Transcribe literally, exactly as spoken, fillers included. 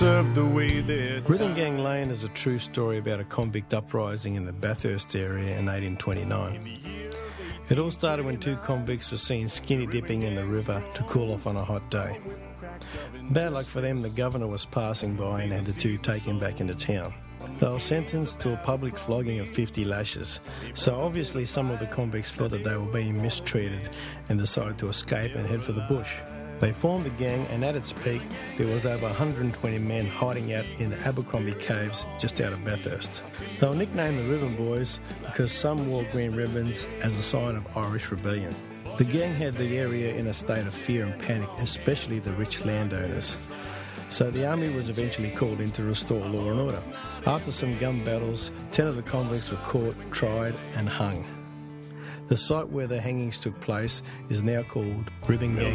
Rhythm Gang Lane is a true story about a convict uprising in the Bathurst area in eighteen twenty-nine. It all started when two convicts were seen skinny dipping in the river to cool off on a hot day. Bad luck for them, the governor was passing by and had the two taken back into town. They were sentenced to a public flogging of fifty lashes, so obviously some of the convicts felt that they were being mistreated and decided to escape and head for the bush. They formed a gang, and at its peak there was over one hundred twenty men hiding out in the Abercrombie Caves just out of Bathurst. They were nicknamed the Ribbon Boys because some wore green ribbons as a sign of Irish rebellion. The gang had the area in a state of fear and panic, especially the rich landowners. So the army was eventually called in to restore law and order. After some gun battles, ten of the convicts were caught, tried and hung. The site where the hangings took place is now called Rhythm Gang